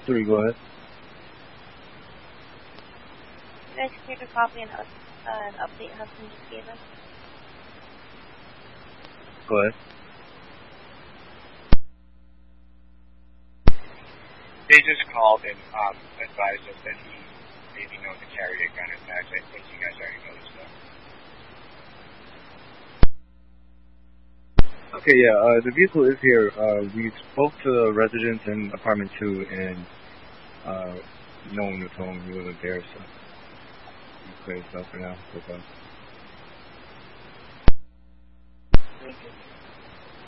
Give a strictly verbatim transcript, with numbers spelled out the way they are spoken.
three, go ahead. You guys cleared a copy and uh, an update Hudson just gave us? Go ahead. They just called and um, advised us that he may be known to carry a gun and tags. I think you guys already know this stuff. Okay, yeah, uh, the vehicle is here. Uh, we spoke to the residents in apartment two, and uh, no one was home. He wasn't there, so he cleared stuff for now. So far.